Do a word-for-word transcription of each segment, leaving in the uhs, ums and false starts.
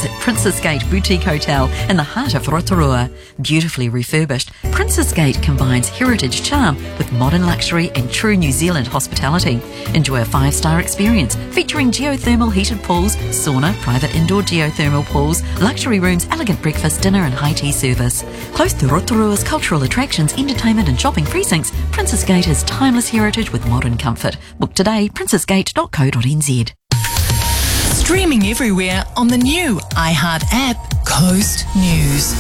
visit Princess Gate Boutique Hotel in the heart of Rotorua. Beautifully refurbished, Princess Gate combines heritage charm with modern luxury and true New Zealand hospitality. Enjoy a five-star experience featuring geothermal heated pools, sauna, private indoor geothermal pools, luxury rooms, elegant breakfast, dinner and high tea service. Close to Rotorua's cultural attractions, entertainment and shopping precincts, Princess Gate is timeless heritage with modern comfort. Book today, princess gate dot co dot n z. Streaming everywhere on the new iHeart app, Coast News.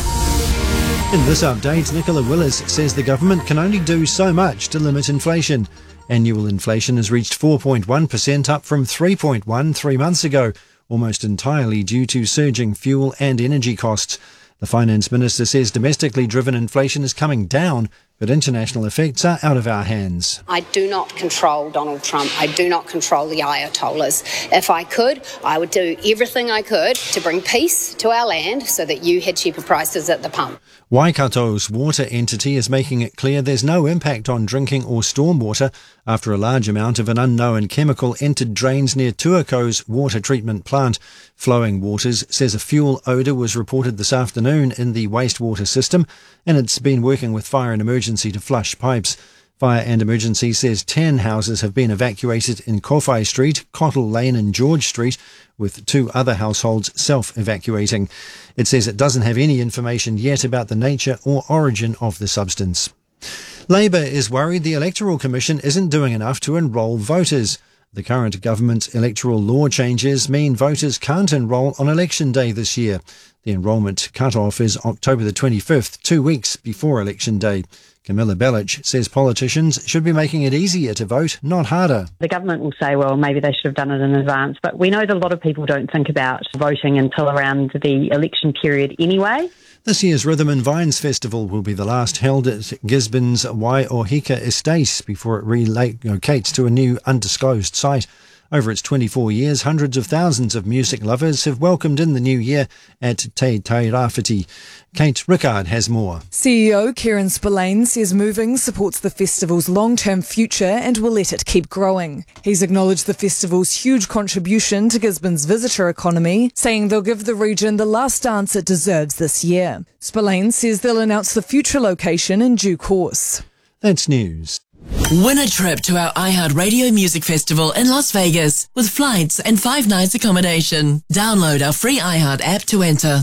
In this update, Nicola Willis says the government can only do so much to limit inflation. Annual inflation has reached four point one percent, up from three point one three months ago, almost entirely due to surging fuel and energy costs. The Finance Minister says domestically driven inflation is coming down, but international effects are out of our hands. I do not control Donald Trump. I do not control the Ayatollahs. If I could, I would do everything I could to bring peace to our land so that you had cheaper prices at the pump. Waikato's water entity is making it clear there's no impact on drinking or stormwater after a large amount of an unknown chemical entered drains near Tuako's water treatment plant. Flowing Waters says a fuel odour was reported this afternoon in the wastewater system, and it's been working with fire and emergency to flush pipes. Fire and Emergency says ten houses have been evacuated in Kowhai Street, Cottle Lane and George Street, with two other households self-evacuating. It says it doesn't have any information yet about the nature or origin of the substance. Labour is worried the Electoral Commission isn't doing enough to enrol voters. The current government's electoral law changes mean voters can't enrol on election day this year. The enrolment cut-off is October the twenty-fifth, two weeks before election day. Camilla Bellich says politicians should be making it easier to vote, not harder. The government will say, well, maybe they should have done it in advance, but we know that a lot of people don't think about voting until around the election period anyway. This year's Rhythm and Vines Festival will be the last held at Gisborne's Waiōhika estate before it relocates to a new undisclosed site. Over its twenty-four years, hundreds of thousands of music lovers have welcomed in the new year at Te Tairawhiti. Kate Rickard has more. C E O Kieran Spillane says Moving supports the festival's long-term future and will let it keep growing. He's acknowledged the festival's huge contribution to Gisborne's visitor economy, saying they'll give the region the last dance it deserves this year. Spillane says they'll announce the future location in due course. That's news. Win a trip to our iHeartRadio Music Festival in Las Vegas with flights and five nights accommodation. Download our free iHeart app to enter.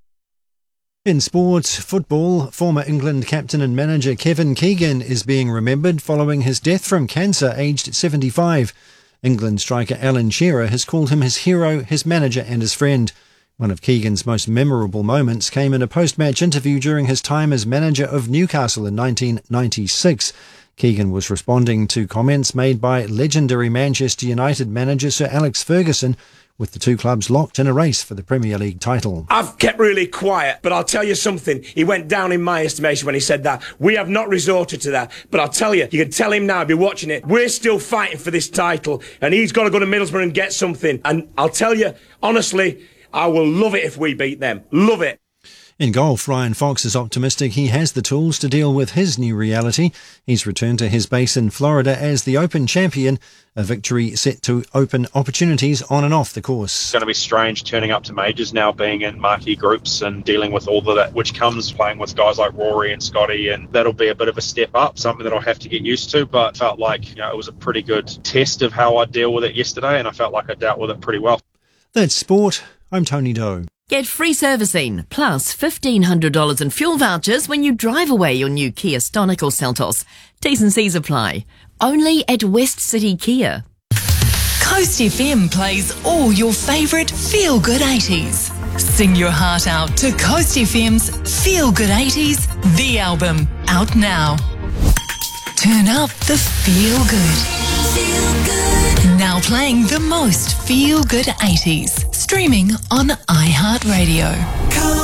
In sport, football, former England captain and manager Kevin Keegan is being remembered following his death from cancer aged seventy-five. England striker Alan Shearer has called him his hero, his manager and his friend. One of Keegan's most memorable moments came in a post-match interview during his time as manager of Newcastle in nineteen ninety-six. Keegan was responding to comments made by legendary Manchester United manager Sir Alex Ferguson, with the two clubs locked in a race for the Premier League title. I've kept really quiet, but I'll tell you something. He went down in my estimation when he said that. We have not resorted to that. But I'll tell you, you can tell him now, I'll be watching it. We're still fighting for this title, and he's got to go to Middlesbrough and get something. And I'll tell you, honestly, I will love it if we beat them. Love it. In golf, Ryan Fox is optimistic he has the tools to deal with his new reality. He's returned to his base in Florida as the Open champion, a victory set to open opportunities on and off the course. It's going to be strange turning up to majors now, being in marquee groups and dealing with all of that, which comes playing with guys like Rory and Scotty, and that'll be a bit of a step up, something that I'll have to get used to, but felt like, you know, it was a pretty good test of how I deal with it yesterday, and I felt like I dealt with it pretty well. That's sport. I'm Tony Doe. Get free servicing, plus fifteen hundred dollars in fuel vouchers when you drive away your new Kia Stonic or Seltos. T's and C's apply. Only at West City Kia. Coast F M plays all your favourite feel-good eighties. Sing your heart out to Coast F M's Feel Good eighties, the album, out now. Turn up the feel good. Feel good. Now playing the most feel good eighties. Streaming on iHeartRadio.